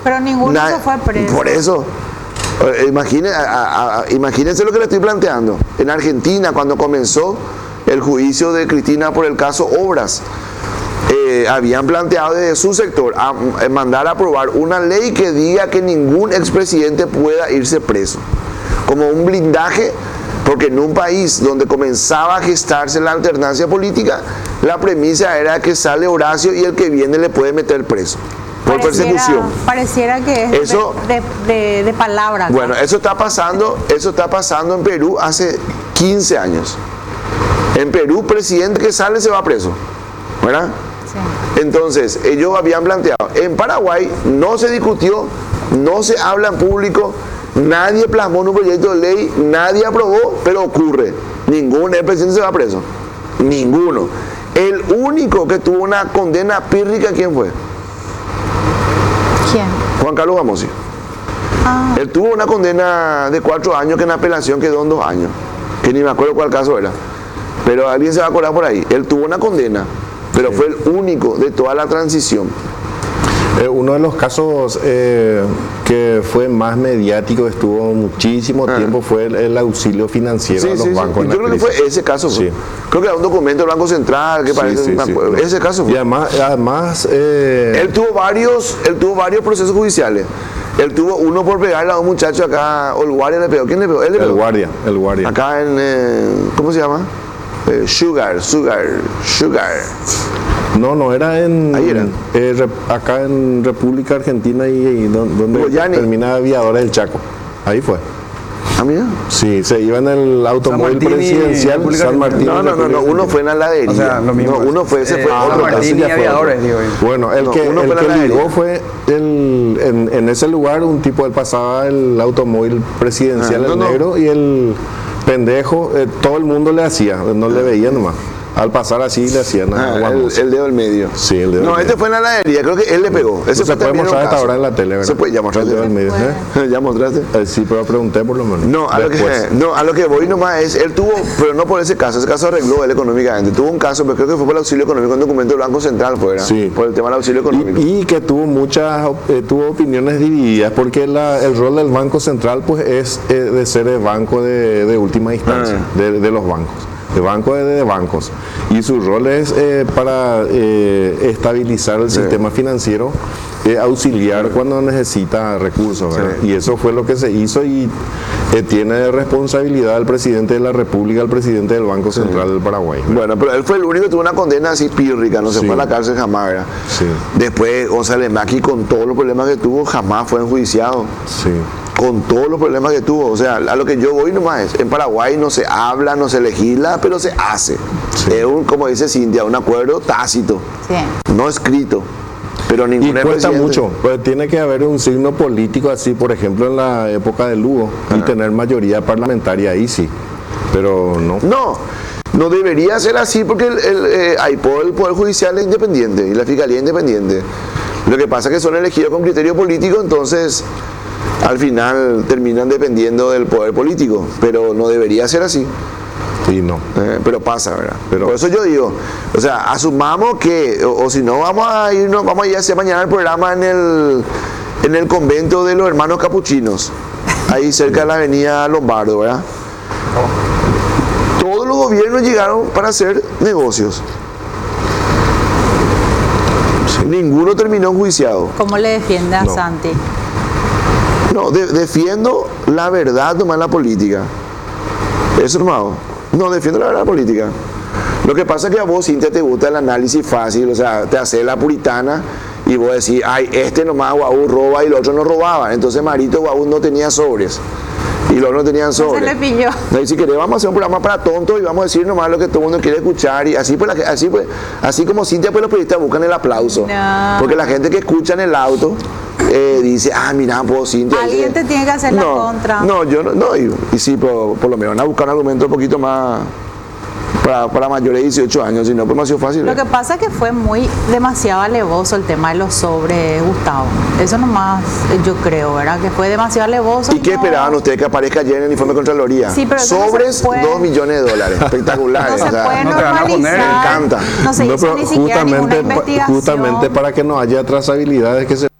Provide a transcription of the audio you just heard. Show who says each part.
Speaker 1: Pero ninguno se fue preso.
Speaker 2: Por eso, imagínense lo que le estoy planteando. En Argentina, cuando comenzó el juicio de Cristina por el caso Obras, habían planteado desde su sector mandar a aprobar una ley que diga que ningún expresidente pueda irse preso, como un blindaje, porque en un país donde comenzaba a gestarse la alternancia política, la premisa era que sale Horacio y el que viene le puede meter preso por persecución.
Speaker 1: Pareciera que es eso, de palabra.
Speaker 2: Bueno, eso está pasando en Perú hace 15 años. En Perú, presidente que sale se va preso, ¿verdad? Sí. Entonces, ellos habían planteado. En Paraguay no se discutió, no se habla en público, nadie plasmó en un proyecto de ley, nadie aprobó, pero ocurre. Ningún presidente se va preso. Ninguno. El único que tuvo una condena pírrica, ¿quién fue?
Speaker 1: ¿Quién?
Speaker 2: Juan Carlos Gamossi. Él tuvo una condena de 4 años que en apelación quedó en 2 años. Que ni me acuerdo cuál caso era. Pero alguien se va a acordar por ahí. Él tuvo una condena, pero fue el único de toda la transición.
Speaker 3: Uno de los casos que fue más mediático, estuvo muchísimo tiempo, fue el auxilio financiero a los bancos.
Speaker 2: Yo creo que fue ese caso. Sí. Creo que era un documento del Banco Central que parece. Ese caso fue.
Speaker 3: Y además
Speaker 2: él tuvo varios procesos judiciales. Él tuvo uno por pegarle a un muchacho acá, o el guardia le pegó. ¿Quién le pegó? Él le pegó.
Speaker 3: El guardia.
Speaker 2: Acá en, ¿cómo se llama? Sugar.
Speaker 3: No, era en...
Speaker 2: Ahí era.
Speaker 3: Acá en República Argentina y donde termina Aviadores del Chaco. Ahí fue.
Speaker 2: ¿Ah, mira?
Speaker 3: Sí, se iba en el automóvil presidencial San Martín.
Speaker 2: No, uno fue en la heladería.
Speaker 4: O sea, lo mismo.
Speaker 2: No, uno fue, ese fue
Speaker 4: San Martín y Aviadores, digo yo.
Speaker 3: Bueno, el que ligó fue en ese lugar un tipo, él pasaba el automóvil presidencial, el negro, y el pendejo, todo el mundo le hacía, no le veía nomás. Al pasar así le hacían
Speaker 2: el dedo del medio.
Speaker 3: Sí, el dedo del medio.
Speaker 2: Este fue en la heladería, creo que él le pegó. Ese
Speaker 3: se puede mostrar hasta ahora en la tele, ¿verdad?
Speaker 2: Se puede, ya mostraste.
Speaker 3: El dedo del medio.
Speaker 2: ¿Ya mostraste?
Speaker 3: Sí, pero pregunté por lo menos.
Speaker 2: No, a lo que voy nomás es, él tuvo, pero no por ese caso arregló él económicamente. Tuvo un caso, pero creo que fue por el auxilio económico, un documento del Banco Central, fuera.
Speaker 3: Sí.
Speaker 2: Por el tema del auxilio económico.
Speaker 3: Y que tuvo opiniones divididas, porque el rol del Banco Central pues es de ser el banco de última instancia, de los bancos. De bancos, y su rol es para estabilizar el sistema financiero, auxiliar cuando necesita recursos, ¿verdad? Y eso fue lo que se hizo, y tiene de responsabilidad el presidente de la República, el presidente del Banco Central del Paraguay, ¿verdad?
Speaker 2: Bueno, pero él fue el único que tuvo una condena así pírrica, no se fue a la cárcel jamás, ¿verdad?
Speaker 3: Sí.
Speaker 2: Después González Macri, con todos los problemas que tuvo, jamás fue enjuiciado.
Speaker 3: Sí.
Speaker 2: Con todos los problemas que tuvo. O sea, a lo que yo voy nomás es, en Paraguay no se habla, no se legisla, pero se hace. Sí. Es como dice Cintia, un acuerdo tácito, no escrito. Pero ningún
Speaker 3: cuesta mucho, pues tiene que haber un signo político así, por ejemplo en la época de Lugo, y tener mayoría parlamentaria, ahí sí, pero no.
Speaker 2: No debería ser así, porque el Poder Judicial es independiente y la Fiscalía es independiente. Lo que pasa es que son elegidos con criterio político, entonces al final terminan dependiendo del poder político, pero no debería ser así.
Speaker 3: Sí, no.
Speaker 2: Pero pasa, ¿verdad? Por eso yo digo, o sea, asumamos que, o si no, vamos a ir a hacer mañana el programa en el convento de los hermanos capuchinos, ahí cerca de la avenida Lombardo, ¿verdad? Todos los gobiernos llegaron para hacer negocios. Ninguno terminó enjuiciado.
Speaker 1: ¿Cómo le defiende a Santi?
Speaker 2: No, defiendo la verdad nomás en la política. Eso, hermano. No, defiendo la verdad política. Lo que pasa es que a vos, Cintia, te gusta el análisis fácil, o sea, te hace la puritana y vos decís, ay, este nomás Guaú roba y el otro no robaba. Entonces Marito Guaú no tenía sobres y los otros no tenían sobres.
Speaker 1: No se le pilló.
Speaker 2: Entonces, si querés, vamos a hacer un programa para tontos y vamos a decir nomás lo que todo el mundo quiere escuchar. Y así como Cintia, pues los periodistas buscan el aplauso.
Speaker 1: No.
Speaker 2: Porque la gente que escucha en el auto dice, mira, pues Cintia.
Speaker 1: Alguien te tiene que hacer la contra.
Speaker 2: No, yo no. Y sí, por lo menos van a buscar un argumento un poquito más para mayores de 18 años, si no, pues no ha sido fácil.
Speaker 1: Lo que pasa es que fue demasiado alevoso el tema de los sobres, Gustavo. Eso nomás yo creo, ¿verdad? Que fue demasiado alevoso.
Speaker 2: ¿Y qué esperaban ustedes que aparezca ayer en el informe de Contraloría?
Speaker 1: Sí, pero
Speaker 2: sobres, no 2 millones de dólares. Espectacular.
Speaker 1: No se puede normalizar.
Speaker 2: Me encanta.
Speaker 1: No se hizo ni siquiera ninguna investigación.
Speaker 3: Justamente para que no haya trazabilidades que se